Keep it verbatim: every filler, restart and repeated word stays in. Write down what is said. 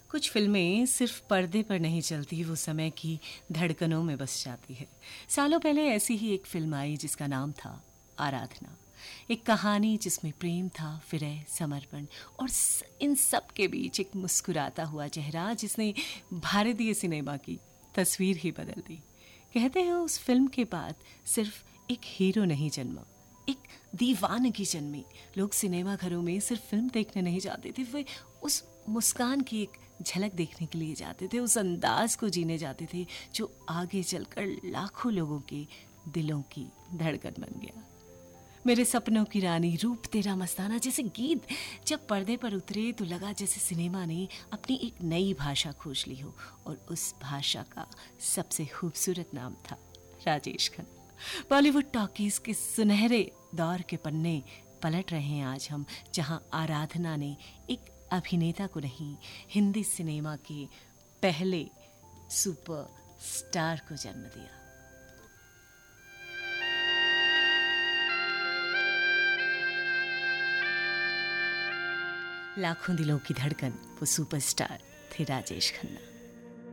कुछ फिल्में सिर्फ पर्दे पर नहीं चलती, वो समय की धड़कनों में बस जाती है। सालों पहले ऐसी ही एक फिल्म आई जिसका नाम था आराधना। एक कहानी जिसमें प्रेम था, विरह, समर्पण और इन सब के बीच एक मुस्कुराता हुआ चेहरा जिसने भारतीय सिनेमा की तस्वीर ही बदल दी। कहते हैं उस फिल्म के बाद सिर्फ एक हीरो नहीं जन्मा, एक दीवानगी जन्मी। लोग सिनेमा घरों में सिर्फ फिल्म देखने नहीं जाते थे, वे उस मुस्कान की एक झलक देखने के लिए जाते थे, उस अंदाज को जीने जाते थे जो आगे चलकर लाखों लोगों के दिलों की धड़कन बन गया। मेरे सपनों की रानी, रूप तेरा मस्ताना जैसे गीत जब पर्दे पर उतरे तो लगा जैसे सिनेमा ने अपनी एक नई भाषा खोज ली हो, और उस भाषा का सबसे खूबसूरत नाम था राजेश खन्ना। बॉलीवुड टॉकीज के सुनहरे दौर के पन्ने पलट रहे हैं आज हम, जहां आराधना ने एक अभिनेता को नहीं, हिंदी सिनेमा के पहले सुपर स्टार को जन्म दिया। लाखों दिलों की धड़कन, वो सुपरस्टार थे राजेश खन्ना।